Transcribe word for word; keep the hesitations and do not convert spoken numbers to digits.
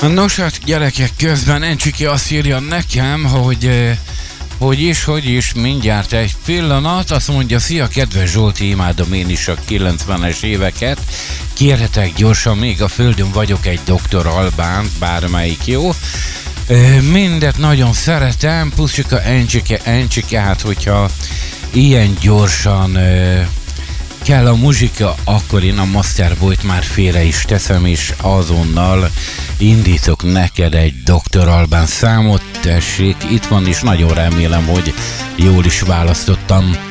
Nos hát gyerekek, közben Encsiki azt írja nekem, hogy hogy is, hogy is, mindjárt egy pillanat, azt mondja, szia kedves Zsolti, imádom én is a kilencvenes éveket, kérhetek gyorsan, még a földön vagyok egy doktor Albánt, bármelyik jó, mindet nagyon szeretem, puszika Encsike, Encsike, hát hogyha ilyen gyorsan kell a muzsika, akkor én a Masterboy-t már félre is teszem, és azonnal indítok neked egy doktor Albán számot, tessék, itt van, és nagyon remélem, hogy jól is választottam.